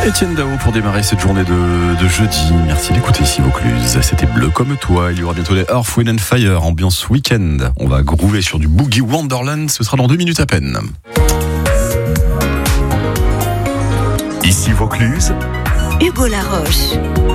Étienne Dao pour démarrer cette journée de jeudi. Merci d'écouter ici Vaucluse. C'était Bleu comme toi. Il y aura bientôt les Earth, Wind and Fire, ambiance week-end. On va groover sur du Boogie Wonderland. Ce sera dans 2 minutes à peine. Ici Vaucluse, Hugo Laroche.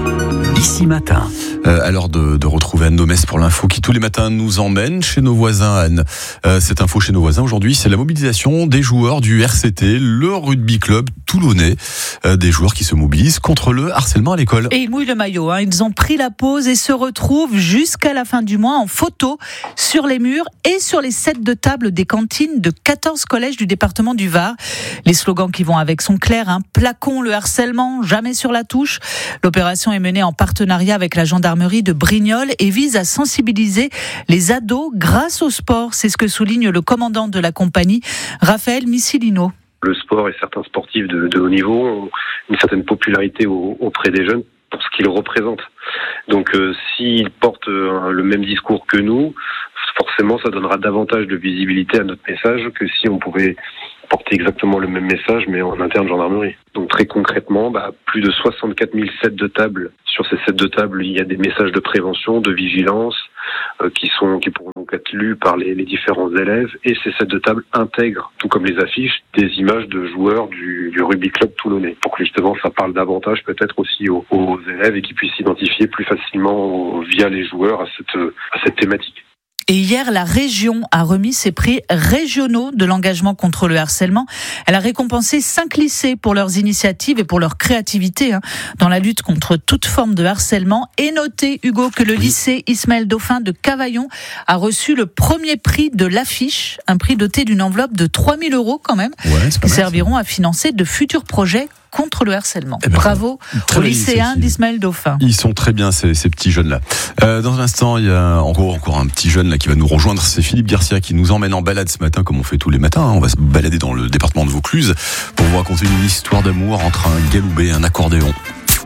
Ici Matin. Alors de retrouver Anne Domès pour l'info qui tous les matins nous emmène chez nos voisins. Anne, cette info chez nos voisins aujourd'hui, c'est la mobilisation des joueurs du RCT, le rugby club toulonnais, des joueurs qui se mobilisent contre le harcèlement à l'école. Et ils mouillent le maillot, ils ont pris la pause et se retrouvent jusqu'à la fin du mois en photo sur les murs et sur les sets de table des cantines de 14 collèges du département du Var. Les slogans qui vont avec sont clairs, plaquons le harcèlement, jamais sur la touche. L'opération est menée en partenariat avec la gendarmerie de Brignoles et vise à sensibiliser les ados grâce au sport. C'est ce que souligne le commandant de la compagnie, Raphaël Missilino. Le sport et certains sportifs de haut niveau ont une certaine popularité auprès des jeunes pour ce qu'ils représentent. Donc s'ils portent le même discours que nous, forcément ça donnera davantage de visibilité à notre message que si on pouvait porter exactement le même message mais en interne gendarmerie. Donc très concrètement, plus de 64 000 sets de table. Sur ces sets de table, il y a des messages de prévention, de vigilance qui pourront donc être lus par les différents élèves. Et ces sets de table intègrent, tout comme les affiches, des images de joueurs du rugby club toulonnais. Pour que justement ça parle davantage peut-être aussi aux élèves et qu'ils puissent s'identifier plus facilement via les joueurs à cette thématique. Et hier, la région a remis ses prix régionaux de l'engagement contre le harcèlement. Elle a récompensé 5 lycées pour leurs initiatives et pour leur créativité dans la lutte contre toute forme de harcèlement. Et notez, Hugo, que le lycée Ismaël Dauphin de Cavaillon a reçu le premier prix de l'affiche, un prix doté d'une enveloppe de 3 000 € quand même, qui serviront à financer de futurs projets contre le harcèlement. Bravo aux lycéens d'Ismaël Dauphin. Ils sont très bien ces petits jeunes-là. Dans un instant, il y a encore un petit jeune là qui va nous rejoindre. C'est Philippe Garcia qui nous emmène en balade ce matin, comme on fait tous les matins. On va se balader dans le département de Vaucluse pour vous raconter une histoire d'amour entre un galoubet et un accordéon.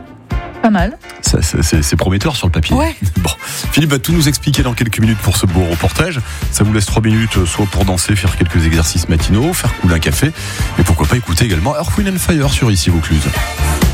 Pas mal. C'est prometteur sur le papier. Ouais. Bon, Philippe va tout nous expliquer dans quelques minutes pour ce beau reportage. Ça vous laisse 3 minutes, soit pour danser, faire quelques exercices matinaux, faire couler un café, et pourquoi pas écouter également Earth, Wind and Fire sur Ici Vaucluse.